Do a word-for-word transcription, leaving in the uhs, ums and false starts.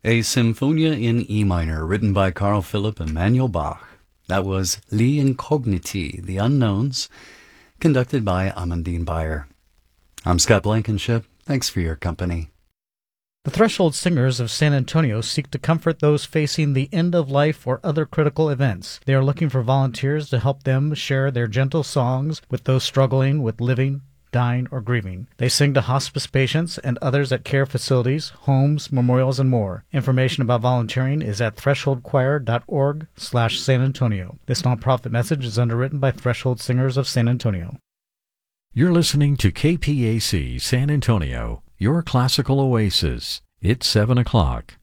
A Symphonia in E minor, written by Carl Philipp Emanuel Bach. That was Li Incogniti, The Unknowns, conducted by Amandine Bayer. I'm Scott Blankenship. Thanks for your company. The Threshold Singers of San Antonio seek to comfort those facing the end of life or other critical events. They are looking for volunteers to help them share their gentle songs with those struggling with living, dying, or grieving. They sing to hospice patients and others at care facilities, homes, memorials, and more. Information about volunteering is at thresholdchoir.org slash San Antonio. This nonprofit message is underwritten by Threshold Singers of San Antonio. You're listening to K P A C San Antonio, your classical oasis. It's seven o'clock.